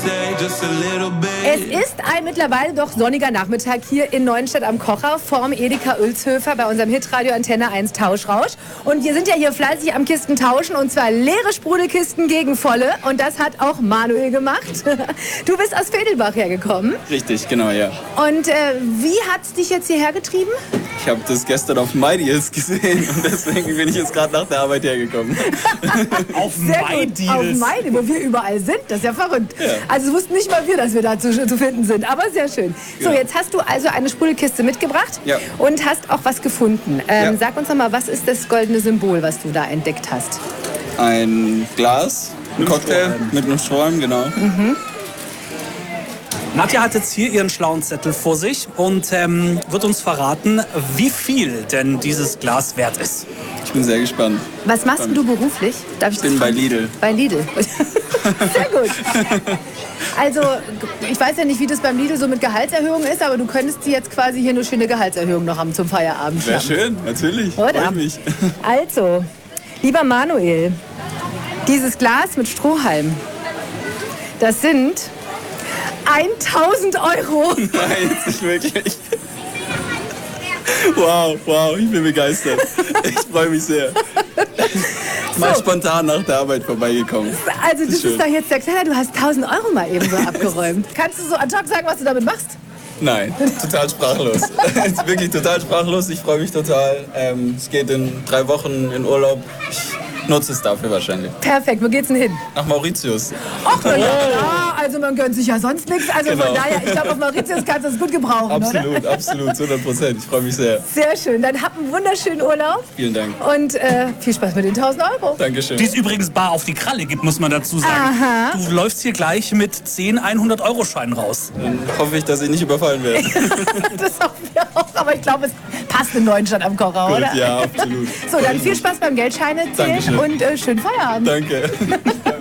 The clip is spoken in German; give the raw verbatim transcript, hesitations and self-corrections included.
Es ist ein mittlerweile doch sonniger Nachmittag hier in Neuenstedt am Kocher vorm Edeka Oelzhöfer bei unserem Hitradio Antenne eins Tauschrausch. Und wir sind ja hier fleißig am Kisten tauschen und zwar leere Sprudelkisten gegen volle. Und das hat auch Manuel gemacht. Du bist aus Vedelbach hergekommen. Richtig, genau, ja. Und äh, wie hat's dich jetzt hierher getrieben? Ich habe das gestern auf MyDeals gesehen und deswegen bin ich jetzt gerade nach der Arbeit hergekommen. Auf Sehr gut, auf MyDeals. MyDeals, wo wir überall sind. Das ist ja verrückt. Ja. Also wussten nicht mal wir, dass wir da zu, zu finden sind. Aber sehr schön. So, Ja. jetzt hast du also eine Sprudelkiste mitgebracht Ja. und hast auch was gefunden. Ähm, Ja. Sag uns noch mal, was ist das goldene Symbol, was du da entdeckt hast? Ein Glas, ein Cocktail mit einem Strohhalm, genau. Nadja hat jetzt hier ihren schlauen Zettel vor sich und ähm, wird uns verraten, wie viel denn dieses Glas wert ist. Ich bin sehr gespannt. Was machst denn du beruflich? Darf ich Ich bin das bei fragen? Lidl. Bei Lidl. Sehr gut. Also, ich weiß ja nicht, wie das beim Lidl so mit Gehaltserhöhung ist, aber du könntest dir jetzt quasi hier eine schöne Gehaltserhöhung noch haben zum Feierabend. Wäre schnappen. schön, natürlich. Oder? Freue mich. Also, lieber Manuel, dieses Glas mit Strohhalm, das sind tausend Euro. Nein, jetzt nicht wirklich. Wow, wow, ich bin begeistert. Ich freue mich sehr. Mal spontan nach der Arbeit vorbeigekommen. Also, das Ist schön. ist doch jetzt der Knaller. Du hast tausend Euro mal eben so abgeräumt. Kannst du so ad hoc sagen, was du damit machst? Nein, total sprachlos. Es ist wirklich total sprachlos. Ich freue mich total. Ähm, es geht in drei Wochen in Urlaub. Ich nutze es dafür wahrscheinlich. Perfekt, wo geht's denn hin? Nach Mauritius. Ach, na ja, klar. Also man gönnt sich ja sonst nichts. Also Genau. von daher, ich glaube, auf Mauritius kannst du es gut gebrauchen, oder? Absolut, absolut, zu hundert Prozent. Ich freue mich sehr. Sehr schön. Dann habt einen wunderschönen Urlaub Vielen Dank. und äh, viel Spaß mit den tausend Euro. Dankeschön. Die es übrigens bar auf die Kralle gibt, muss man dazu sagen. Aha. Du läufst hier gleich mit zehn hundert-Euro-Scheinen raus. Dann hoffe ich, dass ich nicht überfallen werde. Das hoffen wir auch. Aber ich glaube, es passt in Neuenstadt am Kocher, Gut, oder? ja, absolut. So, dann viel Spaß beim Geldscheine zählen Dankeschön. und äh, schönen Feierabend. Danke.